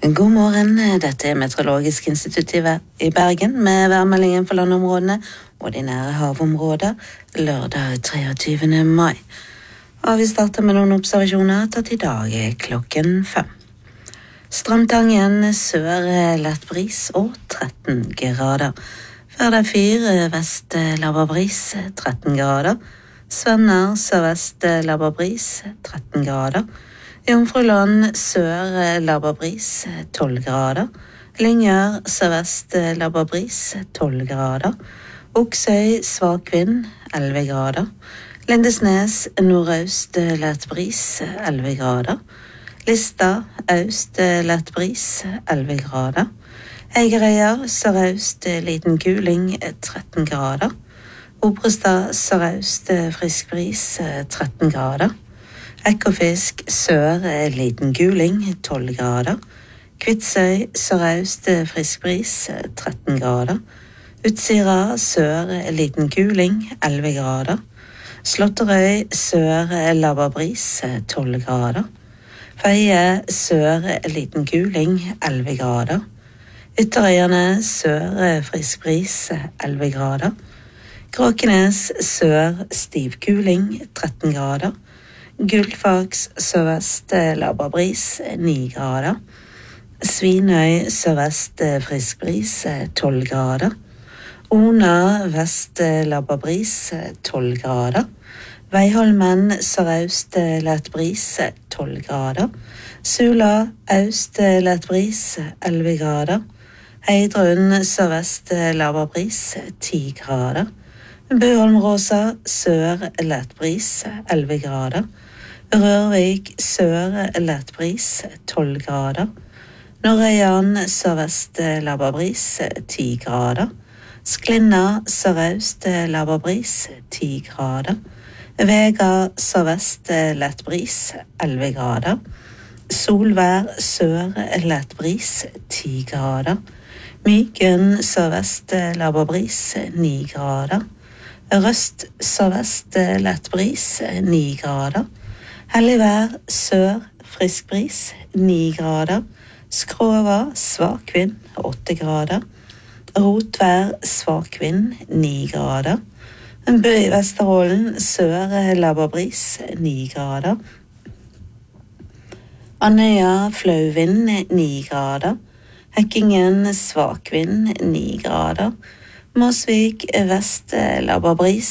God morgen, dette Meteorologisk institutt i Bergen med værmeldingen for landområdene og de nære havområder lørdag 23. mai. Og vi starter med noen observasjoner tatt i dag klokken 5. Strandtangen sør lett bris og 13 grader. Førde 4 vest laber bris 13 grader. Svenner sørvest laber bris 13 grader. Jomfruland sør laber bris 12 grader. Lyngør sørvest laber bris 12 grader. Oksøy svak vind 11 grader. Lindesnes nordøst lett bris 11 grader. Lista øst lett bris 11 grader. Eigerøya sørøst liten kuling 13 grader. Obrestad sørøst frisk bris 13 grader. Ekofisk sør liten kuling 12 grader. Kvitsøy sørøst frisk bris 13 grader. Utsira sør liten kuling 11 grader. Slåtterøy sør laber bris 12 grader. Føye sør liten kuling 11 grader. Ytterøyene sør frisk bris 11 grader. Kråkenes sør stiv kuling 13 grader. Gullfaks sørvest laber bris 9 grader. Svinøy sørvest frisk bris 12 grader. Ona vest laber bris 12 grader. Veiholmen sørøst lett bris 12 grader. Sula øst lett bris 11 grader. Heidrun sørvest laber bris 10 grader. Bøholmråsa sør lett bris 11 grader. Rørvik sør lett bris 12 grader. Norrøyan sørvest laber bris 10 grader. Sklinna sørøst laber bris 10 grader. Vega sørvest lett bris 11 grader. Solvær sør lett bris 10 grader. Myken sørvest laber bris 9 grader. Røst sørvest lett bris 9 grader. Helligvær sør frisk bris 9 grader. Skrova svak vind 8 grader. Rotvær svak vind 9 grader. Bø i Vesterålen sør laber bris 9 grader. Andøya flau vind 9 grader. Hekkingen svak vind 9 grader. Mosvik vest laber bris